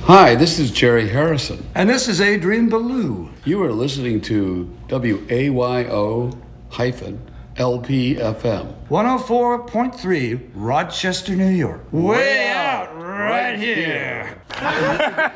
Hi, this is Jerry Harrison. And this is Adrian Ballou. You are listening to WAYO-LPFM. 104.3, Rochester, New York. Way out right here.